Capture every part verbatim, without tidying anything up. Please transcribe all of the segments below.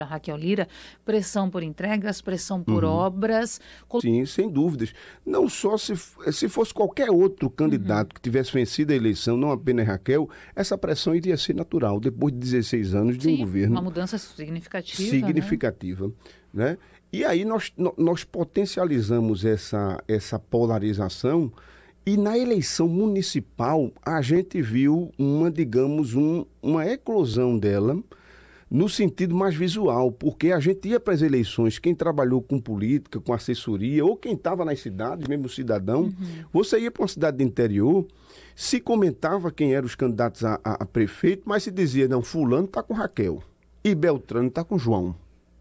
A Raquel Lira, pressão por entregas, pressão por uhum. obras. Sim, sem dúvidas. Não só se, se fosse qualquer outro candidato uhum. que tivesse vencido a eleição, não apenas Raquel, essa pressão iria ser natural, depois de dezesseis anos de Sim, um governo. Uma mudança significativa. Significativa, né? né? E aí nós, nós potencializamos essa, essa polarização e na eleição municipal a gente viu uma, digamos, um, uma eclosão dela no sentido mais visual, porque a gente ia para as eleições, quem trabalhou com política, com assessoria, ou quem estava nas cidades, mesmo cidadão, uhum. você ia para uma cidade do interior, se comentava quem eram os candidatos a, a, a prefeito, mas se dizia, não, fulano está com Raquel e Beltrano está com João.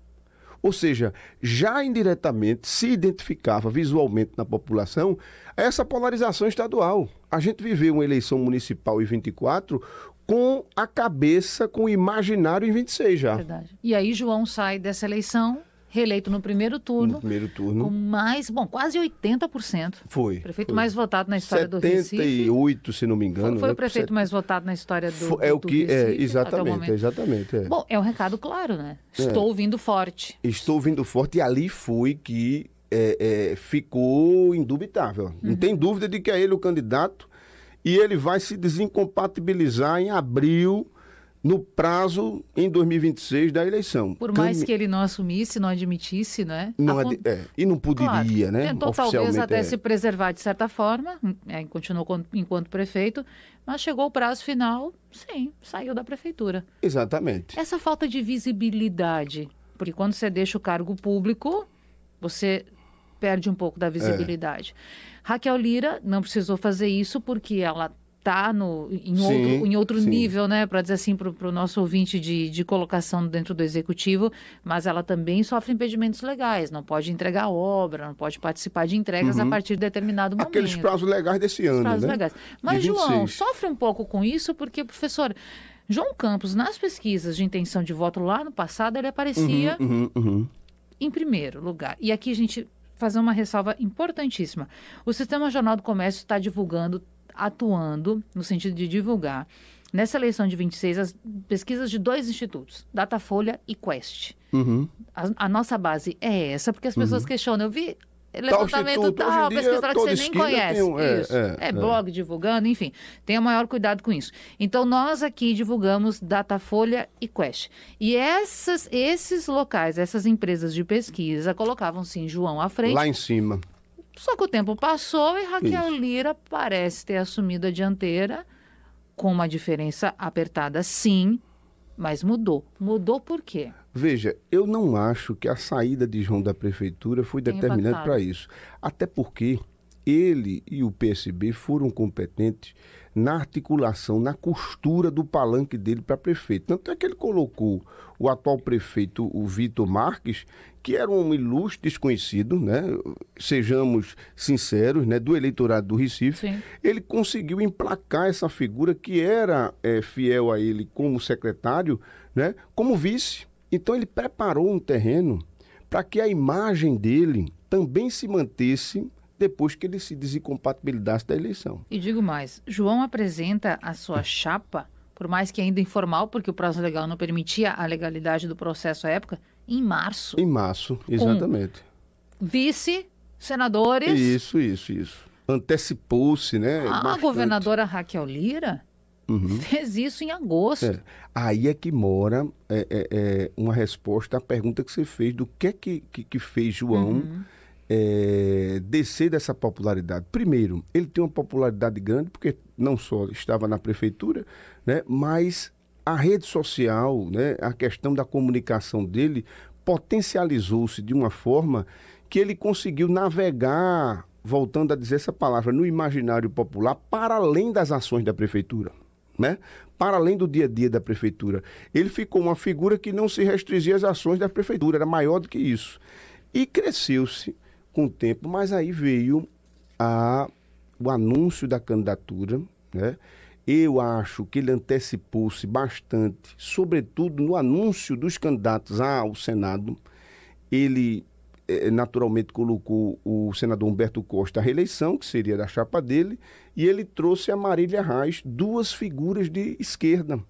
Ou seja, já indiretamente se identificava visualmente na população essa polarização estadual. A gente viveu uma eleição municipal em vinte e quatro com a cabeça, com o imaginário em vinte e seis já. Verdade. E aí João sai dessa eleição, reeleito no primeiro turno. No primeiro turno. Com mais, bom, quase oitenta por cento. Foi. Prefeito foi. mais votado na história do Recife. setenta e oito, se não me engano. Foi, foi né? o prefeito Set... mais votado na história do, foi, é do, o que, do Recife. É, exatamente, exatamente. É. Bom, é um recado claro, né? Estou é. vindo forte. Estou vindo forte e ali foi que é, é, ficou indubitável. Uhum. Não tem dúvida de que é ele o candidato e ele vai se desincompatibilizar em abril, no prazo em dois mil e vinte e seis da eleição. Por mais Cam... que ele não assumisse, não admitisse, né? Não ad... é, e não poderia, claro, né? Tentou talvez até é. se preservar de certa forma, é, continuou enquanto prefeito, mas chegou o prazo final, sim, saiu da prefeitura. Exatamente. Essa falta de visibilidade, porque quando você deixa o cargo público, você perde um pouco da visibilidade. É. Raquel Lira não precisou fazer isso porque ela está em outro, em outro nível, né, para dizer assim, para o nosso ouvinte de, de colocação dentro do executivo, mas ela também sofre impedimentos legais, não pode entregar obra, não pode participar de entregas uhum. a partir de determinado momento. Aqueles prazos legais desse ano, prazos né? Legais. Mas, João, sofre um pouco com isso porque, professor, João Campos, nas pesquisas de intenção de voto lá no passado, ele aparecia uhum, uhum, uhum. em primeiro lugar. E aqui a gente fazer uma ressalva importantíssima. O Sistema Jornal do Comércio está divulgando, atuando no sentido de divulgar, nessa eleição de vinte e seis, as pesquisas de dois institutos, Datafolha e Quest. Uhum. A, a nossa base é essa, porque as pessoas uhum. questionam. Eu vi levantamento tal, tal, pesquisa que você nem conhece. Um, é, isso. É, é, é blog divulgando, enfim. Tenha maior cuidado com isso. Então, nós aqui divulgamos Datafolha e Quest. E essas, esses locais, essas empresas de pesquisa, colocavam, sim, João à frente. Lá em cima. Só que o tempo passou e Raquel Isso. Lira parece ter assumido a dianteira com uma diferença apertada, sim, mas mudou. Mudou por quê? Veja, eu não acho que a saída de João da prefeitura foi Tem determinante para isso. Até porque ele e o P S B foram competentes na articulação, na costura do palanque dele para prefeito. Tanto é que ele colocou o atual prefeito, o Vitor Marques, que era um ilustre desconhecido, né? Sejamos sinceros, né? Do eleitorado do Recife. Sim. Ele conseguiu emplacar essa figura que era é, fiel a ele como secretário, né? Como vice. Então ele preparou um terreno para que a imagem dele também se mantesse depois que ele se desincompatibilizasse da eleição. E digo mais, João apresenta a sua chapa, por mais que ainda informal, porque o prazo legal não permitia a legalidade do processo à época, em março. Em março, exatamente. Vice, senadores... Isso, isso, isso. Antecipou-se, né? A bastante. governadora Raquel Lira uhum. fez isso em agosto. É. Aí é que mora é, é, é, uma resposta à pergunta que você fez do que é que, que, que fez João... Uhum. É, descer dessa popularidade. Primeiro, ele tem uma popularidade grande porque não só estava na prefeitura, né, mas a rede social, né, a questão da comunicação dele potencializou-se de uma forma que ele conseguiu navegar, voltando a dizer essa palavra, no imaginário popular, para além das ações da prefeitura, né? Para além do dia a dia da prefeitura. Ele ficou uma figura que não se restringia às ações da prefeitura, era maior do que isso. E cresceu-se com o tempo, mas aí veio a, o anúncio da candidatura, né? Eu acho que ele antecipou-se bastante, sobretudo no anúncio dos candidatos ao Senado. Ele eh, naturalmente colocou o senador Humberto Costa à reeleição, que seria da chapa dele, e ele trouxe a Marília Reis, duas figuras de esquerda,